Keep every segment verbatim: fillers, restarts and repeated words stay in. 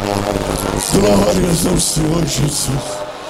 Glórias ao Senhor Jesus.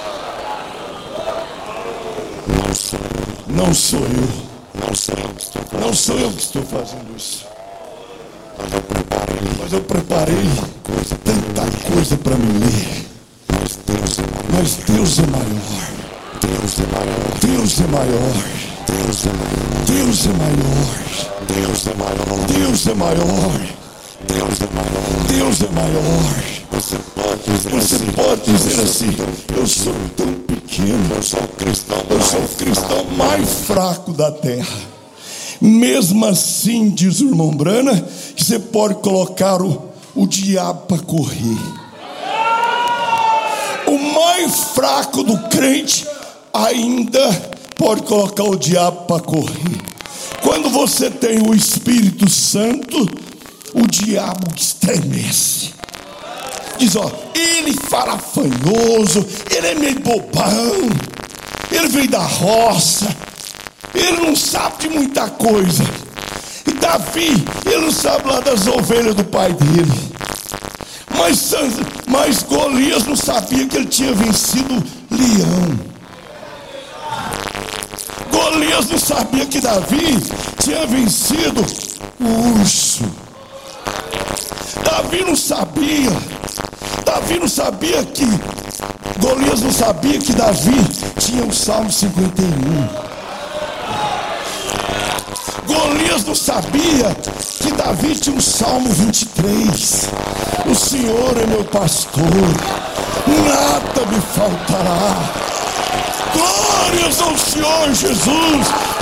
Não sou eu. Não sou eu que estou fazendo. Não sou eu que estou fazendo isso. Mas eu preparei. Mas eu preparei Coisa tanta coisa para me ler. Mas Deus é maior. Mas Deus é maior. Deus é maior. Deus é maior. Deus é maior. Deus é maior. Deus é maior. Deus é maior. Deus é maior. Deus é maior. Você pode dizer Você assim. pode dizer assim: eu sou tão pequeno. Eu sou o cristão. Eu sou o cristão mais fraco da terra. Mesmo assim, diz o irmão Brana, que você pode colocar o, o diabo para correr. O mais fraco do crente ainda pode colocar o diabo para correr. Quando você tem o Espírito Santo, o diabo estremece. Diz, ó, ele farafanhoso, ele é meio bobão, ele veio da roça, ele não sabe de muita coisa. E Davi, ele não sabe lá das ovelhas do pai dele. Mas, mas Golias não sabia que ele tinha vencido leão. Golias não sabia que Davi tinha vencido o urso. Davi não sabia. Davi não sabia que Golias não sabia que Davi tinha o Salmo cinquenta e um. Golias não sabia que Davi tinha o Salmo vinte e três. O Senhor é meu pastor, nada me faltará. Glórias ao Senhor Jesus.